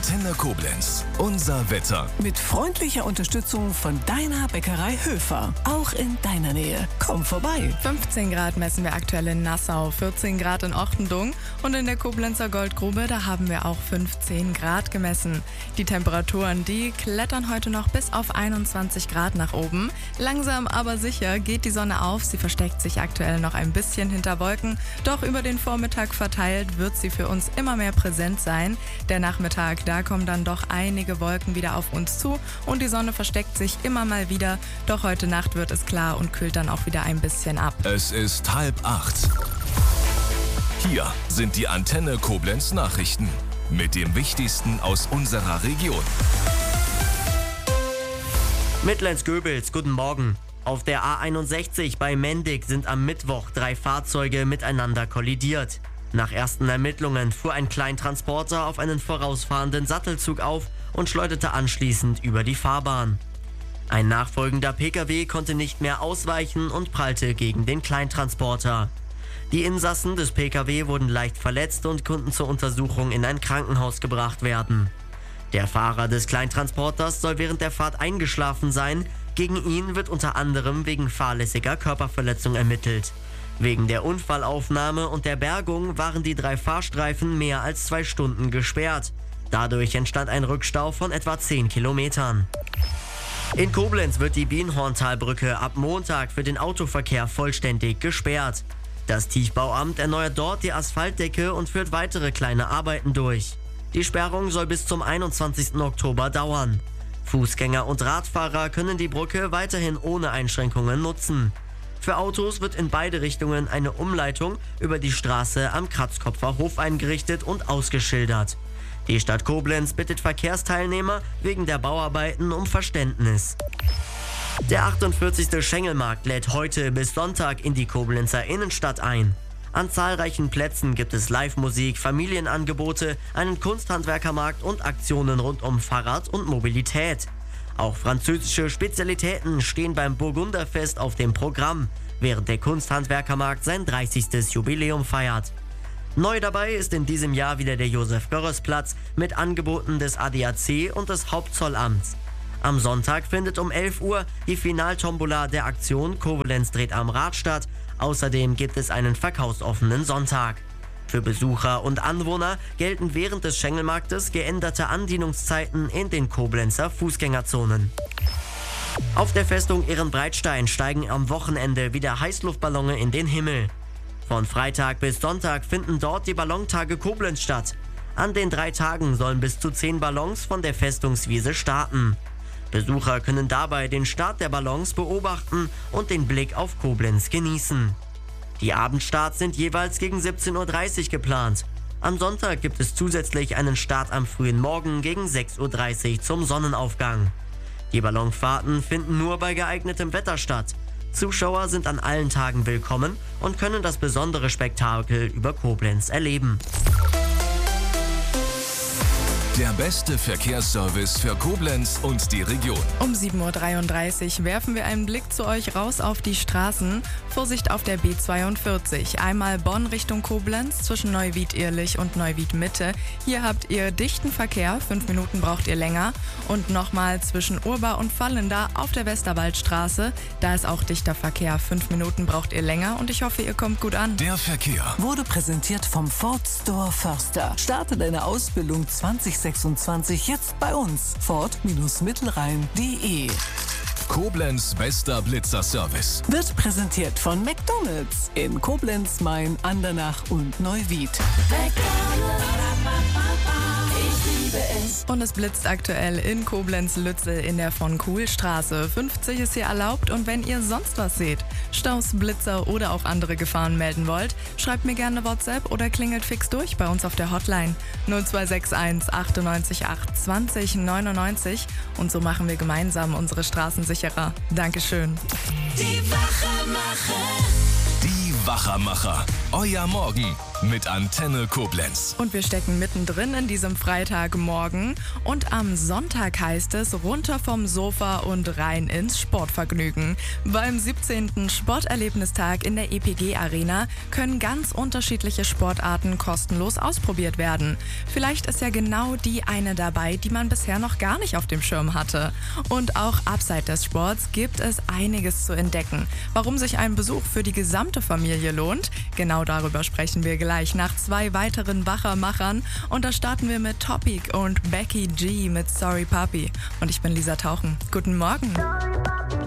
Antenne Koblenz. Unser Wetter. Mit freundlicher Unterstützung von deiner Bäckerei Höfer. Auch in deiner Nähe. Komm vorbei. 15 Grad messen wir aktuell in Nassau, 14 Grad in Ochtendung und in der Koblenzer Goldgrube, da haben wir auch 15 Grad gemessen. Die Temperaturen, die klettern heute noch bis auf 21 Grad nach oben. Langsam aber sicher geht die Sonne auf. Sie versteckt sich aktuell noch ein bisschen hinter Wolken. Doch über den Vormittag verteilt wird sie für uns immer mehr präsent sein. Der Nachmittag, da kommen dann doch einige Wolken wieder auf uns zu und die Sonne versteckt sich immer mal wieder. Doch heute Nacht wird es klar und kühlt dann auch wieder ein bisschen ab. Es ist 7:30. Hier sind die Antenne Koblenz Nachrichten mit dem Wichtigsten aus unserer Region. Mittlens-Göbels, guten Morgen. Auf der A61 bei Mendig sind am Mittwoch 3 Fahrzeuge miteinander kollidiert. Nach ersten Ermittlungen fuhr ein Kleintransporter auf einen vorausfahrenden Sattelzug auf und schleuderte anschließend über die Fahrbahn. Ein nachfolgender Pkw konnte nicht mehr ausweichen und prallte gegen den Kleintransporter. Die Insassen des Pkw wurden leicht verletzt und konnten zur Untersuchung in ein Krankenhaus gebracht werden. Der Fahrer des Kleintransporters soll während der Fahrt eingeschlafen sein. Gegen ihn wird unter anderem wegen fahrlässiger Körperverletzung ermittelt. Wegen der Unfallaufnahme und der Bergung waren die 3 Fahrstreifen mehr als 2 Stunden gesperrt. Dadurch entstand ein Rückstau von etwa 10 Kilometern. In Koblenz wird die Bienhorntalbrücke ab Montag für den Autoverkehr vollständig gesperrt. Das Tiefbauamt erneuert dort die Asphaltdecke und führt weitere kleine Arbeiten durch. Die Sperrung soll bis zum 21. Oktober dauern. Fußgänger und Radfahrer können die Brücke weiterhin ohne Einschränkungen nutzen. Für Autos wird in beide Richtungen eine Umleitung über die Straße am Kratzkopfer Hof eingerichtet und ausgeschildert. Die Stadt Koblenz bittet Verkehrsteilnehmer wegen der Bauarbeiten um Verständnis. Der 48. Schengelmarkt lädt heute bis Sonntag in die Koblenzer Innenstadt ein. An zahlreichen Plätzen gibt es Live-Musik, Familienangebote, einen Kunsthandwerkermarkt und Aktionen rund um Fahrrad und Mobilität. Auch französische Spezialitäten stehen beim Burgunderfest auf dem Programm, während der Kunsthandwerkermarkt sein 30. Jubiläum feiert. Neu dabei ist in diesem Jahr wieder der Josef-Görres-Platz mit Angeboten des ADAC und des Hauptzollamts. Am Sonntag findet um 11 Uhr die Finaltombola der Aktion Koblenz dreht am Rad statt. Außerdem gibt es einen verkaufsoffenen Sonntag. Für Besucher und Anwohner gelten während des Schengelmarktes geänderte Andienungszeiten in den Koblenzer Fußgängerzonen. Auf der Festung Ehrenbreitstein steigen am Wochenende wieder Heißluftballone in den Himmel. Von Freitag bis Sonntag finden dort die Ballontage Koblenz statt. An den 3 Tagen sollen bis zu 10 Ballons von der Festungswiese starten. Besucher können dabei den Start der Ballons beobachten und den Blick auf Koblenz genießen. Die Abendstarts sind jeweils gegen 17:30 Uhr geplant. Am Sonntag gibt es zusätzlich einen Start am frühen Morgen gegen 6:30 Uhr zum Sonnenaufgang. Die Ballonfahrten finden nur bei geeignetem Wetter statt. Zuschauer sind an allen Tagen willkommen und können das besondere Spektakel über Koblenz erleben. Der beste Verkehrsservice für Koblenz und die Region. Um 7:33 Uhr werfen wir einen Blick zu euch raus auf die Straßen. Vorsicht auf der B42. Einmal Bonn Richtung Koblenz zwischen Neuwied-Ehrlich und Neuwied-Mitte. Hier habt ihr dichten Verkehr, 5 Minuten braucht ihr länger. Und nochmal zwischen Urba und Vallenda auf der Westerwaldstraße. Da ist auch dichter Verkehr, 5 Minuten braucht ihr länger und ich hoffe, ihr kommt gut an. Der Verkehr Wurde präsentiert vom Ford Store Förster. Starte deine Ausbildung 2026 jetzt bei uns. Ford-Mittelrhein.de. Koblenz bester Blitzerservice. Wird präsentiert von McDonald's in Koblenz, Main, Andernach und Neuwied. Und es blitzt aktuell in Koblenz-Lützel in der von Kuhlstraße. 50 ist hier erlaubt und wenn ihr sonst was seht, Staus, Blitzer oder auch andere Gefahren melden wollt, schreibt mir gerne WhatsApp oder klingelt fix durch bei uns auf der Hotline 0261 98 8 20 99 und so machen wir gemeinsam unsere Straßen sicherer. Dankeschön. Die Wachermacher. Euer Morgen mit Antenne Koblenz. Und wir stecken mittendrin in diesem Freitagmorgen. Und am Sonntag heißt es runter vom Sofa und rein ins Sportvergnügen. Beim 17. Sporterlebnistag in der EPG Arena können ganz unterschiedliche Sportarten kostenlos ausprobiert werden. Vielleicht ist ja genau die eine dabei, die man bisher noch gar nicht auf dem Schirm hatte. Und auch abseits des Sports gibt es einiges zu entdecken. Warum sich ein Besuch für die gesamte Familie lohnt? Genau darüber sprechen wir gleich nach 2 weiteren Wachermachern. Und da starten wir mit Topic und Becky G mit Sorry Papi. Und ich bin Lisa Tauchen. Guten Morgen.